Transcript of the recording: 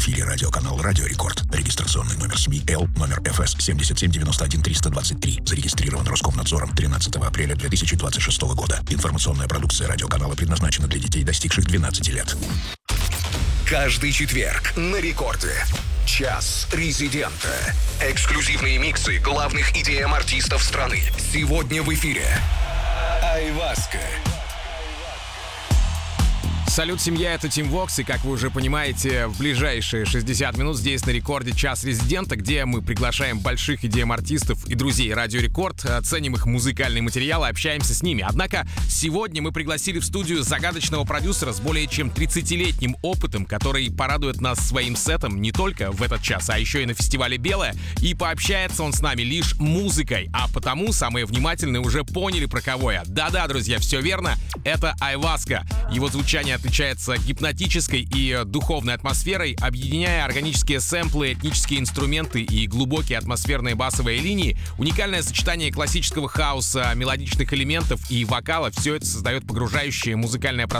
эфире радиоканал «Радио Рекорд». Регистрационный номер СМИ Л, номер ФС 7791-323. Зарегистрирован Роскомнадзором 13 апреля 2026 года. Информационная продукция радиоканала предназначена для детей, достигших 12 лет. Каждый четверг на Рекорде. Час резидента. Эксклюзивные миксы главных EDM-артистов страны. Сегодня в эфире Айваска. Салют, семья, это Team Vox, и, как вы уже понимаете, в ближайшие 60 минут здесь на Рекорде «Час резидента», где мы приглашаем больших EDM-артистов и друзей Радио Рекорд, оценим их музыкальные материалы, общаемся с ними. Однако сегодня мы пригласили в студию загадочного продюсера с более чем 30-летним опытом, который порадует нас своим сетом не только в этот час, а еще и на фестивале «Белое», и пообщается он с нами лишь музыкой, а потому самые внимательные уже поняли, про кого я. Да-да, друзья, все верно, это Айваска. Его звучание отличается гипнотической и духовной атмосферой, объединяя органические сэмплы, этнические инструменты и глубокие атмосферные басовые линии. Уникальное сочетание классического хаоса, мелодичных элементов и вокала — все это создает погружающее музыкальное пространство